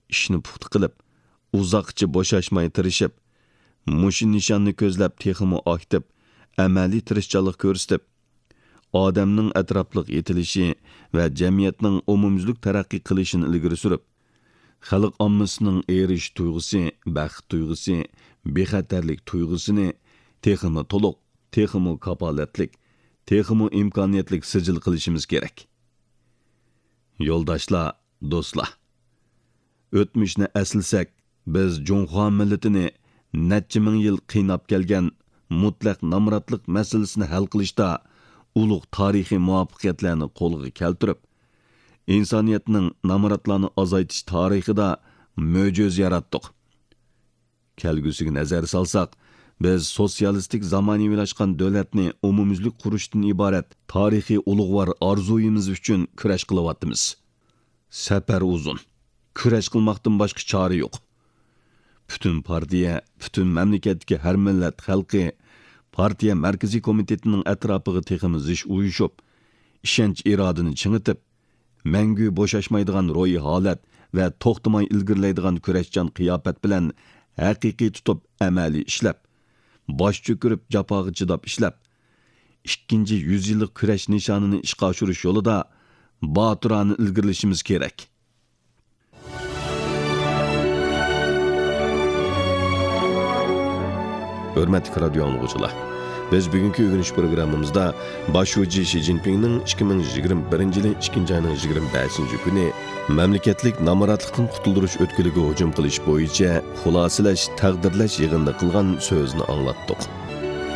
ishni puxta qilib, uzoqcha bo'shashmay tirishib, mushu nishonni ko'zlab texmi aktiv, amaliy tirishchanlik ko'rsatib, odamning atrofliq yetilishi va jamiyatning umumyuzlik taraqqiy qilishini ilgari surib, xalq ommasining erish tuyg'usi, baxt tuyg'usi, bexatarlik tuyg'usini texmi to'liq, texmi kapolatlik, texmi imkoniyatlik sijil qilishimiz kerak. Yo'ldoshlar, do'stlar, o'tmishni eslsak, biz Junxo millatini necha ming yil qiynab kelgan mutlaq namratlik masalasini hal qilishda ulug' tarixiy muvaffaqiyatlarni qo'lga keltirib, insoniyatning namratlarni azaytish tarixida mo'jiza yaratdik. Kelgusiga nazar solsak, biz sotsialistik zamonaviylashgan davlatni umumyuzlik qurishdan iborat tarixiy ulug'vor orzuyimiz uchun kurash qilyapmiz. Safar uzun. Kurash qilmoqdan boshqa chora yo'q. Bütün partiya, bütün mamlakatdagi har millat xalqi partiya markaziy komitetining atrofiga teximiz ish uyushib, ishonch irodini chingitib, mangu bo'shashmaydigan ro'yi holat va to'xtamay ilgirlaydigan kurashchan qiyofat bilan haqiqiy tutib amaliy ishlab, bosh cho'kirib jafoga chidab ishlab, 2. yillik kurash nishonini ishga oshirish yo'lida botirona ilgirlashimiz kerak. Hürmetli radyo anlıqçılar, biz bugünkü öğreniş programımızda Başuci Xi Jinping'nin 2021 yılı 2. ayının 25. günü memleketlik namaratlıktan qutulduruş ötkülüge hücum qilish bo'yicha xuloslash, taqdirlash yig'inida qilgan so'zni anglatdik.